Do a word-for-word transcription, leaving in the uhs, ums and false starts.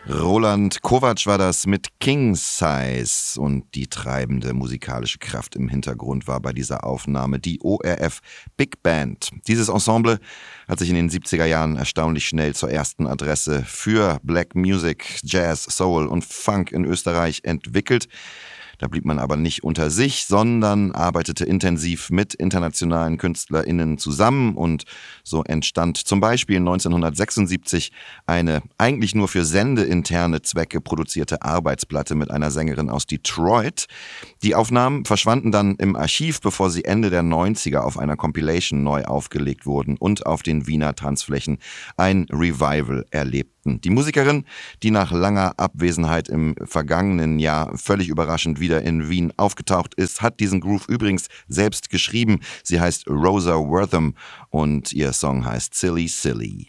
Roland Kovacs war das mit King Size und die treibende musikalische Kraft im Hintergrund war bei dieser Aufnahme die O R F Big Band. Dieses Ensemble hat sich in den siebziger Jahren erstaunlich schnell zur ersten Adresse für Black Music, Jazz, Soul und Funk in Österreich entwickelt. Da blieb man aber nicht unter sich, sondern arbeitete intensiv mit internationalen KünstlerInnen zusammen und so entstand zum Beispiel neunzehnhundertsechsundsiebzig eine eigentlich nur für sendeinterne Zwecke produzierte Arbeitsplatte mit einer Sängerin aus Detroit. Die Aufnahmen verschwanden dann im Archiv, bevor sie Ende der neunziger auf einer Compilation neu aufgelegt wurden und auf den Wiener Tanzflächen ein Revival erlebten. Die Musikerin, die nach langer Abwesenheit im vergangenen Jahr völlig überraschend wieder in Wien aufgetaucht ist, hat diesen Groove übrigens selbst geschrieben. Sie heißt Rosa Wortham und ihr Song heißt Silly Silly.